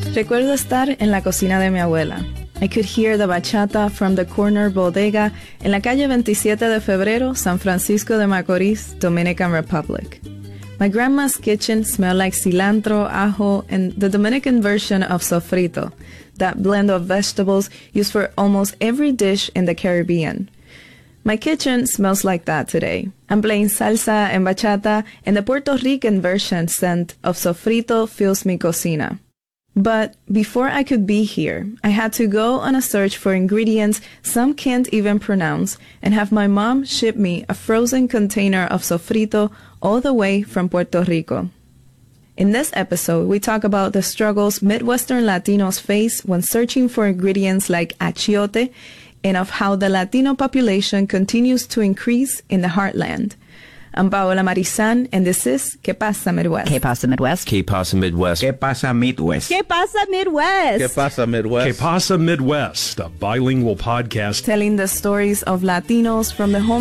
Recuerdo estar en la cocina de mi abuela. I could hear the bachata from the corner bodega en la calle 27 de Febrero, San Francisco de Macorís, Dominican Republic. My grandma's kitchen smelled like cilantro, ajo, and the Dominican version of sofrito, that blend of vegetables used for almost every dish in the Caribbean. My kitchen smells like that today. I'm playing salsa and bachata, and the Puerto Rican version scent of sofrito fills mi cocina. But before I could be here, I had to go on a search for ingredients some can't even pronounce and have my mom ship me a frozen container of sofrito all the way from Puerto Rico. In this episode, we talk about the struggles Midwestern Latinos face when searching for ingredients like achiote and of how the Latino population continues to increase in the heartland. I'm Paola Marizan, and this is ¿Qué pasa Midwest? ¿Qué pasa Midwest? ¿Qué pasa Midwest? ¿Qué pasa Midwest? ¿Qué pasa Midwest? ¿Qué pasa Midwest? ¿Qué pasa Midwest? A bilingual podcast Telling the stories of Latinos from the home